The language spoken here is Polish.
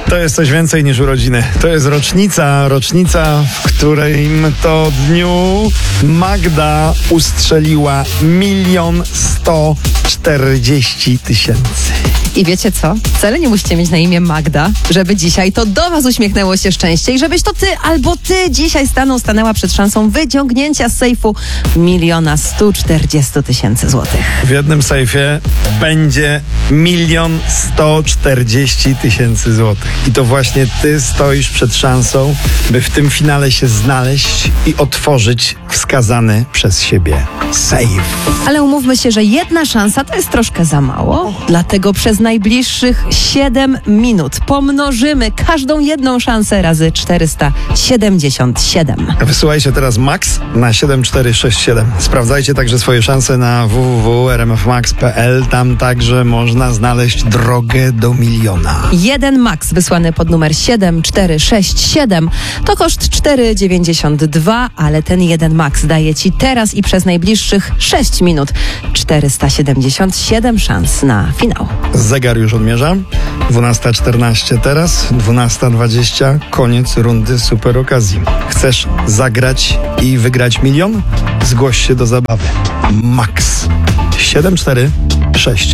To jest coś więcej niż urodziny. To jest rocznica, w którym to dniu Magda ustrzeliła 1 140 000. I wiecie co? Wcale nie musicie mieć na imię Magda, żeby dzisiaj to do was uśmiechnęło się szczęście i żebyś to ty albo ty dzisiaj stanęła przed szansą wyciągnięcia z sejfu 1 140 000 złotych. W jednym sejfie będzie 1 140 000 złotych. I to właśnie ty stoisz przed szansą, by w tym finale się znaleźć i otworzyć wskazany przez siebie sejf. Ale umówmy się, że jedna szansa to jest troszkę za mało, dlatego przez najbliższych 7 minut pomnożymy każdą jedną szansę razy 477. Wysyłajcie teraz Max na 7467. Sprawdzajcie także swoje szanse na www.rmfmax.pl. Tam także można znaleźć drogę do 1 000 000. 1 Max wysłany pod numer 7467 to koszt 4,92, ale ten 1 Max daje ci teraz i przez najbliższych 6 minut 477 szans na finał. Zegar już odmierza. 12:14 teraz, 12:20. Koniec rundy super okazji. Chcesz zagrać i wygrać 1 000 000? Zgłoś się do zabawy. Max 746